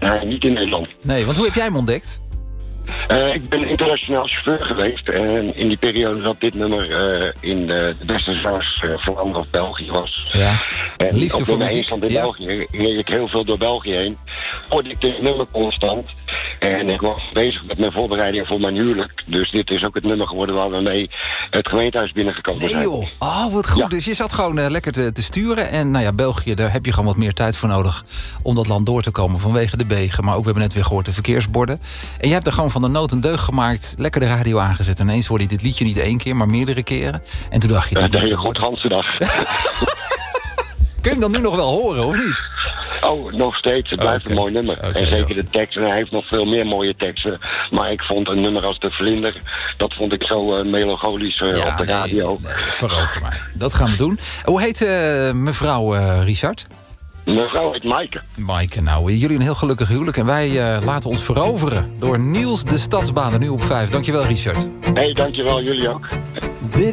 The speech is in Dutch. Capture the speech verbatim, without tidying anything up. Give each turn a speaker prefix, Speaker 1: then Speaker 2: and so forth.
Speaker 1: Nee, niet in Nederland.
Speaker 2: Nee, want hoe heb jij hem ontdekt?
Speaker 1: Uh, ik ben internationaal chauffeur geweest. En in die periode dat dit nummer uh, in de, de beste zangers uh, van Vlaanderen of België was.
Speaker 2: Ja.
Speaker 1: En
Speaker 2: Liefde
Speaker 1: op
Speaker 2: voor
Speaker 1: nummer
Speaker 2: muziek.
Speaker 1: één van
Speaker 2: Ja.
Speaker 1: België reed ik heel veel door België heen. Hoorde ik dit nummer constant. En ik was bezig met mijn voorbereiding voor mijn huwelijk. Dus dit is ook het nummer geworden waar we mee het gemeentehuis binnengekomen
Speaker 2: Nee
Speaker 1: zijn.
Speaker 2: joh, oh wat goed.
Speaker 1: Ja.
Speaker 2: Dus je zat gewoon uh, lekker te, te sturen. En nou ja, België, daar heb je gewoon wat meer tijd voor nodig om dat land door te komen vanwege de wegen. Maar ook, we hebben net weer gehoord, de verkeersborden. En je hebt er gewoon van de nood een deugd gemaakt, lekker de radio aangezet. En ineens hoorde je dit liedje niet één keer, maar meerdere keren. En toen dacht je...
Speaker 1: Uh,
Speaker 2: dit
Speaker 1: de
Speaker 2: moet
Speaker 1: hele
Speaker 2: er
Speaker 1: goed
Speaker 2: worden.
Speaker 1: ganse dag.
Speaker 2: Kun je hem dan nu nog wel horen, of niet?
Speaker 1: Oh, nog steeds. Het blijft
Speaker 2: Oké.
Speaker 1: een mooi nummer.
Speaker 2: Oké,
Speaker 1: en zeker
Speaker 2: ja.
Speaker 1: de tekst. En hij heeft nog veel meer mooie teksten. Maar ik vond een nummer als De Vlinder... dat vond ik zo uh, melancholisch uh, op de
Speaker 2: nee,
Speaker 1: radio.
Speaker 2: nee, verover mij. Dat gaan we doen. Hoe heet uh, mevrouw uh, Richard?
Speaker 1: Mevrouw heet Maaike.
Speaker 2: Maaike, nou, jullie een heel gelukkig huwelijk. En wij uh, laten ons veroveren door Niels de Stadsbader nu op vijf. Dankjewel, Richard.
Speaker 1: Hé, hey, dankjewel. Jullie ook.
Speaker 3: Dit